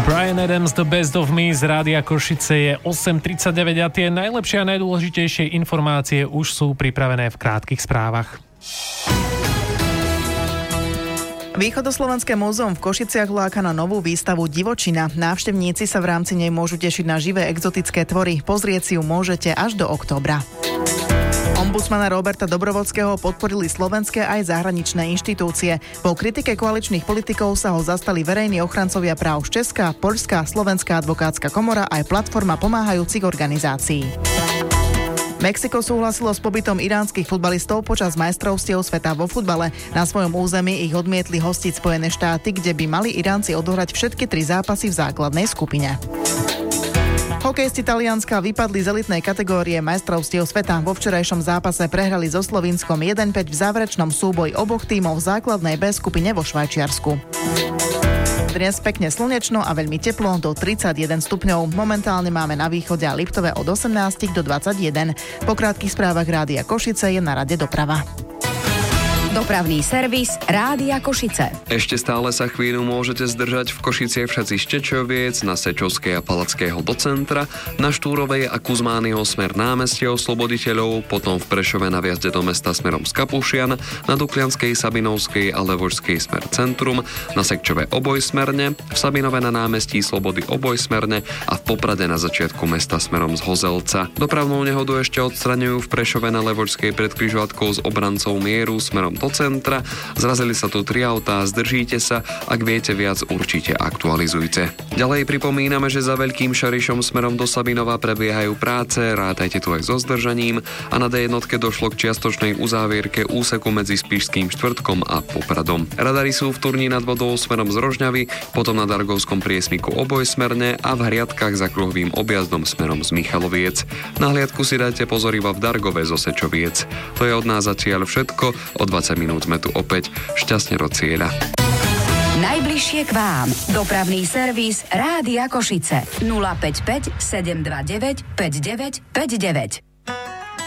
Bryan Adams, The Best of Me z Rádia Košice je 8:39 a tie najlepšie a najdôležitejšie informácie už sú pripravené v krátkych správach. Východoslovenské múzeum v Košiciach láka na novú výstavu Divočina. Návštevníci sa v rámci nej môžu tešiť na živé exotické tvory. Pozrieť si ju môžete až do októbra. Ombudsmana Roberta Dobrovodského podporili slovenské aj zahraničné inštitúcie. Po kritike koaličných politikov sa ho zastali verejní ochrancovia práv z Česka, Poľska, Slovenská advokátska komora aj platforma pomáhajúcich organizácií. Mexiko súhlasilo s pobytom iránskych futbalistov počas majstrovstiev sveta vo futbale. Na svojom území ich odmietli hostiť Spojené štáty, kde by mali Iránci odohrať všetky 3 zápasy v základnej skupine. Hokejisti Talianska vypadli z elitnej kategórie majstrovstiev sveta. Vo včerajšom zápase prehrali so Slovinskom 1-5 v záverečnom súboji oboch tímov v základnej B skupine vo Švajčiarsku. Dnes pekne slnečno a veľmi teplo do 31 stupňov. Momentálne máme na východe a Liptove od 18 do 21. Po krátkych správach Rádia Košice je na rade doprava. Dopravný servis Rádia Košice. Ešte stále sa chvíľu môžete zdržať v Košiciach všetci z Čečoviec, na Sečovskej a Palackého do centra, na Štúrovej a Kuzmányho smer námestie Osloboditeľov, potom v Prešove na vjazde do mesta smerom z Kapušian, na Duklianskej, Sabinovskej a Levočskej smer centrum, na Sekčove obojsmerne, v Sabinove na námestí Slobody obojsmerne a v Poprade na začiatku mesta smerom z Hozelca. Dopravnú nehodu ešte odstraňujú v Prešove na Levočskej pred križovatkou s obrancov Mieru smerom do centra. Zrazili sa tu 3 autá, zdržíte sa, ak viete viac, určite aktualizujte. Ďalej pripomíname, že za Veľkým Šarišom smerom do Sabinova prebiehajú práce, rátajte tu aj so zdržaním a na D1 došlo k čiastočnej uzávierke úseku medzi Spišským štvrtkom a Popradom. Radary sú v Turni nad vodou smerom z Rožňavy, potom na Dargovskom priesmiku obojsmerne a v Hriadkach za kruhovým objazdom smerom z Michaloviec. Na hliadku si dajte pozor iba v Dargove zo Sečoviec. To je od nás zatiaľ všetko, o 20 minút sme tu opäť. Šťastne do cieľa. Najbližšie k vám. Dopravný servis Rádia Košice. 055 729 5959.